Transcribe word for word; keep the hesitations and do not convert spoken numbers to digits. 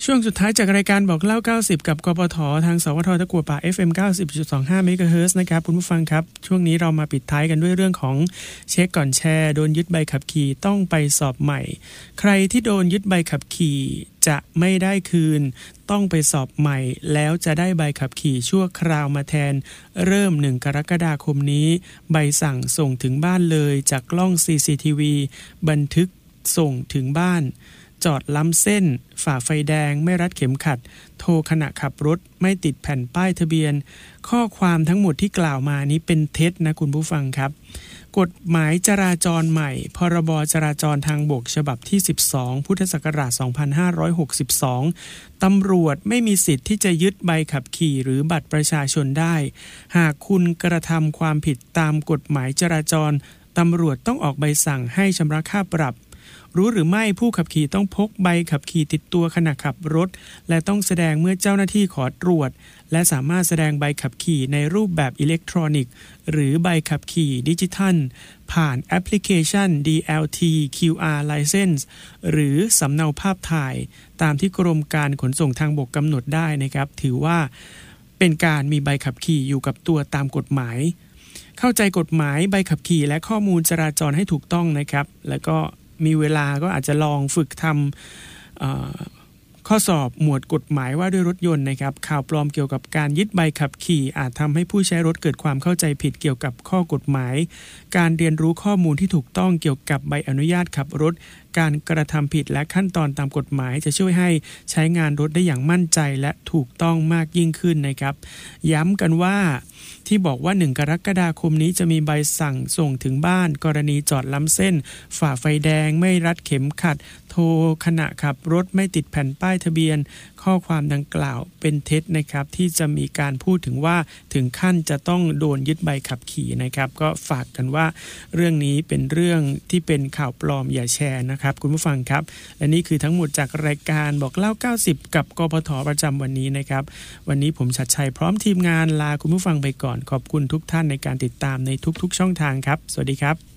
ช่วงสุดท้ายจากรายการบอกเล่าเก้าสิบกับกปททางสวทตะกั่วป่า เอฟ เอ็ม เก้าสิบจุดสองห้า เมกะเฮิรตซ์นะครับคุณผู้ฟังครับช่วงนี้เรามาปิดท้ายกันด้วยเรื่องของเช็คก่อนแชร์โดนยึดใบขับขี่ต้องไปสอบใหม่ใครที่โดนยึดใบขับขี่จะไม่ได้คืนต้องไปสอบใหม่แล้วจะได้ใบขับขี่ชั่วคราวมาแทนเริ่มหนึ่งกรกฎาคมนี้ใบสั่งส่งถึงบ้านเลยจากกล้อง ซี ซี ที วี บันทึกส่งถึงบ้านจอดล้ำเส้นฝ่าไฟแดงไม่รัดเข็มขัดโทรขณะขับรถไม่ติดแผ่นป้ายทะเบียนข้อความทั้งหมดที่กล่าวมานี้เป็นเท็จนะคุณผู้ฟังครับกฎหมายจราจรใหม่พรบจราจรทางบกฉบับที่สิบสองพุทธศักราชสองพันห้าร้อยหกสิบสองตำรวจไม่มีสิทธิ์ที่จะยึดใบขับขี่หรือบัตรประชาชนได้หากคุณกระทำความผิดตามกฎหมายจราจรตำรวจต้องออกใบสั่งให้ชำระค่าปรับรู้หรือไม่ผู้ขับขี่ต้องพกใบขับขี่ติดตัวขณะขับรถและต้องแสดงเมื่อเจ้าหน้าที่ขอตรวจและสามารถแสดงใบขับขี่ในรูปแบบอิเล็กทรอนิกส์หรือใบขับขี่ดิจิทัลผ่านแอปพลิเคชัน ดี แอล ที คิว อาร์ License หรือสำเนาภาพถ่ายตามที่กรมการขนส่งทางบกกำหนดได้นะครับถือว่าเป็นการมีใบขับขี่อยู่กับตัวตามกฎหมายเข้าใจกฎหมายใบขับขี่และข้อมูลจราจรให้ถูกต้องนะครับแล้วก็มีเวลาก็อาจจะลองฝึกทำข้อสอบหมวดกฎหมายว่าด้วยรถยนต์นะครับข่าวปลอมเกี่ยวกับการยึดใบขับขี่อาจทำให้ผู้ใช้รถเกิดความเข้าใจผิดเกี่ยวกับข้อกฎหมายการเรียนรู้ข้อมูลที่ถูกต้องเกี่ยวกับใบอนุญาตขับรถการกระทำผิดและขั้นตอนตามกฎหมายจะช่วยให้ใช้งานรถได้อย่างมั่นใจและถูกต้องมากยิ่งขึ้นนะครับย้ำกันว่าที่บอกว่าหนึ่งกรกฎาคมนี้จะมีใบสั่งส่งถึงบ้านกรณีจอดล้ำเส้นฝ่าไฟแดงไม่รัดเข็มขัดโทรขณะขับรถไม่ติดแผ่นป้ายทะเบียนข้อความดังกล่าวเป็นเท็จนะครับที่จะมีการพูดถึงว่าถึงขั้นจะต้องโดนยึดใบขับขี่นะครับก็ฝากกันว่าเรื่องนี้เป็นเรื่องที่เป็นข่าวปลอมอย่าแชร์นะครับคุณผู้ฟังครับและนี่คือทั้งหมดจากรายการบอกเล่าเก้าสิบกับกปทประจำวันนี้นะครับวันนี้ผมชัดชัยพร้อมทีมงานลาคุณผู้ฟังไปก่อนขอบคุณทุกท่านในการติดตามในทุกๆช่องทางครับสวัสดีครับ